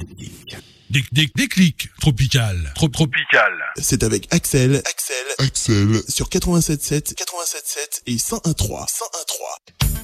Tropique. Déclic tropical. Tropical. C'est avec Axel sur 87.7 et 101.3.